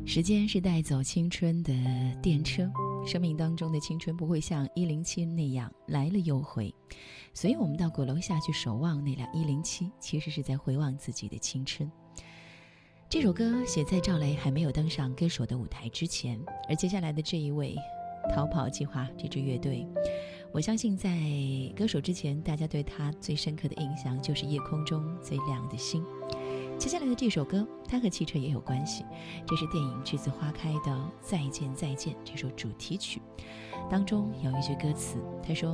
时间是带走青春的电车，生命当中的青春不会像107那样来了又回，所以我们到鼓楼下去守望那辆107，其实是在回望自己的青春。这首歌写在赵雷还没有登上歌手的舞台之前，而接下来的这一位逃跑计划这支乐队，我相信在歌手之前，大家对他最深刻的印象就是夜空中最亮的星。接下来的这首歌它和汽车也有关系，这是电影《栀子花开》的再见再见这首主题曲当中有一句歌词，他说